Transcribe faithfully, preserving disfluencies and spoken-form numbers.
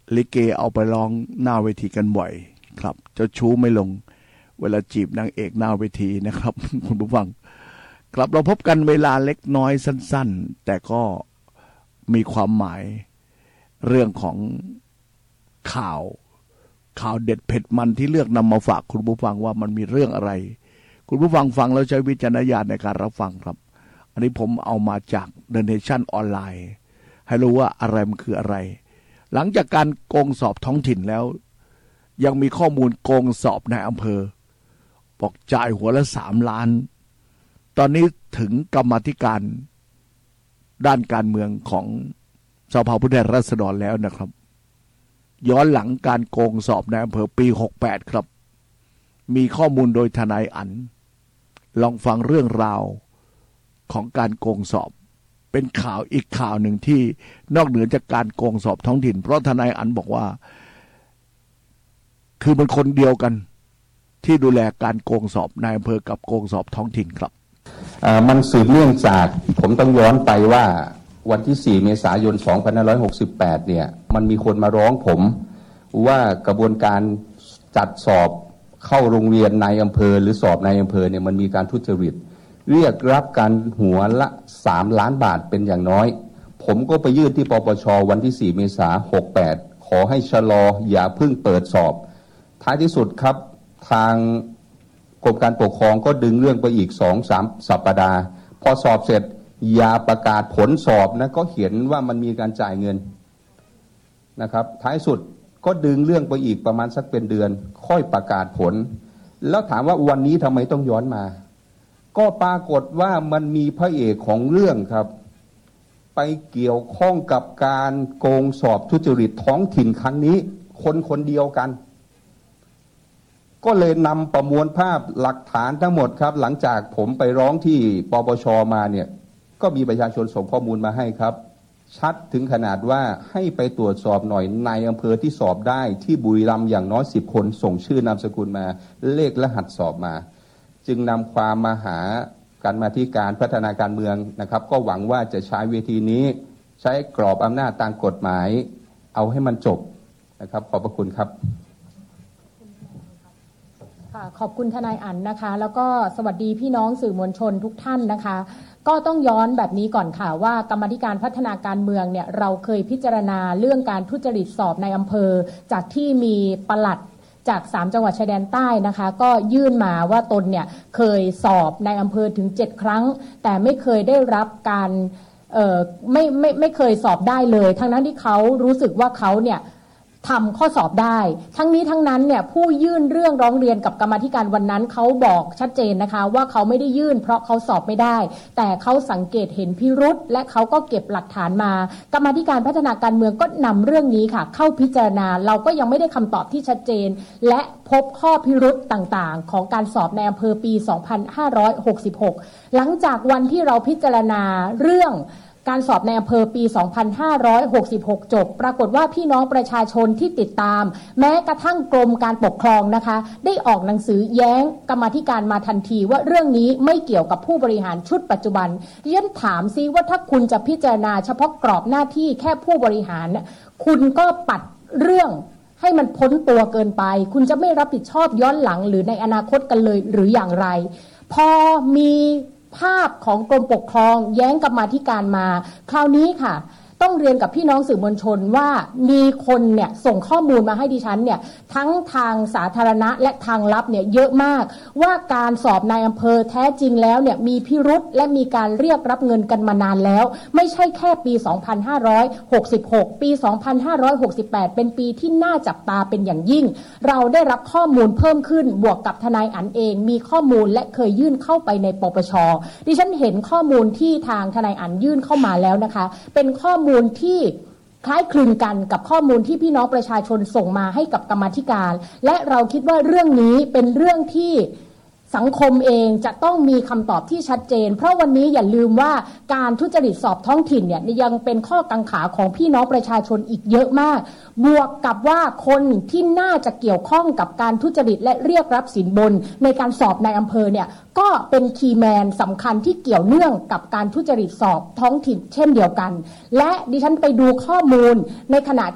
ลิเกเอาไปร้องหน้าเวทีกันบ่อยครับเจ้าชู้ไม่ลงเวลาจีบนางเอกหน้าเวทีนะครับ คุณผู้ฟังครับเราพบกันเวลาเล็กน้อยสั้นๆแต่ก็มีความหมายเรื่องของข่าวข่าวเด็ดเผ็ดมันที่เลือกนำมาฝากคุณผู้ฟังว่ามันมีเรื่องอะไรคุณผู้ฟังฟังแล้วใช้วิจารณญาณในการรับฟังครับอันนี้ผมเอามาจาก The Nation ออนไลน์ให้รู้ว่าอะไรมันคืออะไรหลังจากการโกงสอบท้องถิ่นแล้วยังมีข้อมูลโกงสอบในอำเภอบอกจ่ายหัวละสามล้านตอนนี้ถึงกรรมาธิการด้านการเมืองของสภาผู้แทนราษฎรแล้วนะครับย้อนหลังการโกงสอบในอำเภอปีหกสิบแปดครับมีข้อมูลโดยทนายอั๋นลองฟังเรื่องราวของการโกงสอบเป็นข่าวอีกข่าวหนึ่งที่นอกเหนือจากการโกงสอบท้องถิ่นเพราะทนายอั๋นบอกว่าคือมันคนเดียวกันที่ดูแลการโกงสอบในอำเภอกับโกงสอบท้องถิ่นครับมันสืบเนื่องจากผมต้องย้อนไปว่าวันที่สี่เมษายนสองพันห้าร้อยหกสิบแปดเนี่ยมันมีคนมาร้องผมว่ากระบวนการจัดสอบเข้าโรงเรียนในอำเภอหรือสอบในอำเภอเนี่ยมันมีการทุจริตเรียกรับการหัวละสามล้านบาทเป็นอย่างน้อยผมก็ไปยื่นที่ปปชวันที่สี่เมษายนหกสิบแปดขอให้ชะลออย่าเพิ่งเปิดสอบท้ายที่สุดครับทางกรมการปกครองก็ดึงเรื่องไปอีก สองถึงสาม สัปดาห์พอสอบเสร็จอย่าประกาศผลสอบนะก็เขียนว่ามันมีการจ่ายเงินนะครับท้ายสุดก็ดึงเรื่องไปอีกประมาณสักเป็นเดือนค่อยประกาศผลแล้วถามว่าวันนี้ทำไมต้องย้อนมาก็ปรากฏว่ามันมีพระเอกของเรื่องครับไปเกี่ยวข้องกับการโกงสอบทุจริตท้องถิ่นครั้งนี้คนคนเดียวกันก็เลยนำประมวลภาพหลักฐานทั้งหมดครับหลังจากผมไปร้องที่ปปชมาเนี่ยก็มีประชาชนส่งข้อมูลมาให้ครับชัดถึงขนาดว่าให้ไปตรวจสอบหน่อยในอำเภอที่สอบได้ที่บุรีรัมย์อย่างน้อยสิบคนส่งชื่อนามสกุลมาเลขรหัสสอบมาจึงนำความมาหาการมาธิการพัฒนาการเมืองนะครับก็หวังว่าจะใช้เวทีนี้ใช้กรอบอำนาจตามกฎหมายเอาให้มันจบนะครับขอบพระคุณครับขอบคุณทนายอั๋นนะคะแล้วก็สวัสดีพี่น้องสื่อมวลชนทุกท่านนะคะก็ต้องย้อนแบบนี้ก่อนค่ะว่ากรรมาธิการพัฒนาการเมืองเนี่ยเราเคยพิจารณาเรื่องการทุจริตสอบในอำเภอจากที่มีปลัดจากสามจังหวัดชายแดนใต้นะคะก็ยื่นมาว่าตนเนี่ยเคยสอบในอำเภอถึงเจ็ดครั้งแต่ไม่เคยได้รับการเอ่อไม่ไม่ไม่เคยสอบได้เลยทั้งนั้นที่เขารู้สึกว่าเขาเนี่ยทำข้อสอบได้ทั้งนี้ทั้งนั้นเนี่ยผู้ยื่นเรื่องร้องเรียนกับกรรมาธิการวันนั้นเขาบอกชัดเจนนะคะว่าเขาไม่ได้ยื่นเพราะเขาสอบไม่ได้แต่เขาสังเกตเห็นพิรุธและเขาก็เก็บหลักฐานมากรรมาธิการพัฒนาการเมืองก็นำเรื่องนี้ค่ะเข้าพิจารณาเราก็ยังไม่ได้คำตอบที่ชัดเจนและพบข้อพิรุธต่างๆของการสอบในอำเภอปีสองพันห้าร้อยหกสิบหกหลังจากวันที่เราพิจารณาเรื่องการสอบในอำเภอปีสองพันห้าร้อยหกสิบหกจบปรากฏว่าพี่น้องประชาชนที่ติดตามแม้กระทั่งกรมการปกครองนะคะได้ออกหนังสือแย้งกรรมาธิการมาทันทีว่าเรื่องนี้ไม่เกี่ยวกับผู้บริหารชุดปัจจุบันดิฉันถามซิว่าถ้าคุณจะพิจารณาเฉพาะกรอบหน้าที่แค่ผู้บริหารคุณก็ปัดเรื่องให้มันพ้นตัวเกินไปคุณจะไม่รับผิดชอบย้อนหลังหรือในอนาคตกันเลยหรืออย่างไรพอมีภาพของกรมปกครองแย้งกรรมาธิการมาคราวนี้ค่ะต้องเรียนกับพี่น้องสื่อมวลชนว่ามีคนเนี่ยส่งข้อมูลมาให้ดิฉันเนี่ยทั้งทางสาธารณะและทางลับเนี่ยเยอะมากว่าการสอบนายอำเภอแท้จริงแล้วเนี่ยมีพิรุธและมีการเรียกรับเงินกันมานานแล้วไม่ใช่แค่ปีสองพันห้าร้อยหกสิบหกปีสองพันห้าร้อยหกสิบแปดเป็นปีที่น่าจับตาเป็นอย่างยิ่งเราได้รับข้อมูลเพิ่มขึ้นบวกกับทนายอั๋นเองมีข้อมูลและเคยยื่นเข้าไปในปปช.ดิฉันเห็นข้อมูลที่ทางทนายอั๋นยื่นเข้ามาแล้วนะคะเป็นข้อมูลมูลที่คล้ายคลึงกันกับข้อมูลที่พี่น้องประชาชนส่งมาให้กับกรรมาธิการและเราคิดว่าเรื่องนี้เป็นเรื่องที่สังคมเองจะต้องมีคำตอบที่ชัดเจนเพราะวันนี้อย่าลืมว่าการทุจริตสอบท้องถิ่นเนี่ยยังเป็นข้อกังขาของพี่น้องประชาชนอีกเยอะมากบวกกับว่าคนที่น่าจะเกี่ยวข้องกับการทุจริตและเรียกรับสินบนในการสอบในอำเภอเนี่ยก็เป็นคีย์แมนสำคัญที่เกี่ยวเนื่องกับการทุจริตสอบท้องถิ่นเช่นเดียวกันและดิฉันไปดูข้อมูลในขณะ